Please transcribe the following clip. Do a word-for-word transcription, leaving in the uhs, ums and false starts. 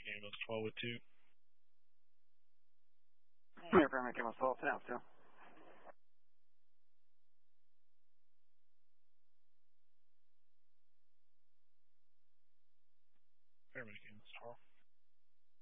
Amos twelve with two. Airframe, Amos twelve, ten out, two.